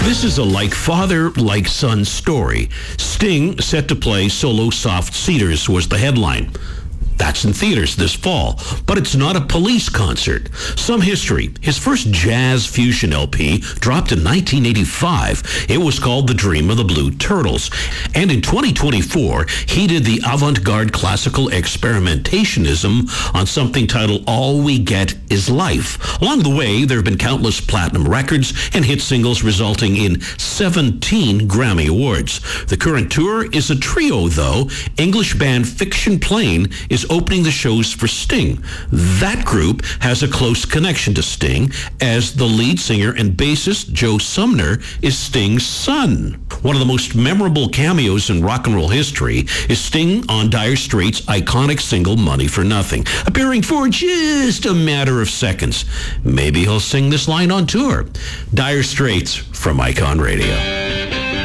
This is a like father, like son story. Sting set to play Solo Soft Cedars was the headline. That's in theaters this fall, but it's not a Police concert. Some history. His first jazz fusion LP dropped in 1985. It was called The Dream of the Blue Turtles. And in 2024, he did the avant-garde classical experimentationism on something titled All We Get Is Life. Along the way, there have been countless platinum records and hit singles resulting in 17 Grammy Awards. The current tour is a trio, though. English band Fiction Plane is opening the shows for Sting. That group has a close connection to Sting, as the lead singer and bassist Joe Sumner is Sting's son. One of the most memorable cameos in rock and roll history is Sting on Dire Straits' iconic single Money for Nothing, appearing for just a matter of seconds. Maybe he'll sing this line on tour. Dire Straits from Icon Radio.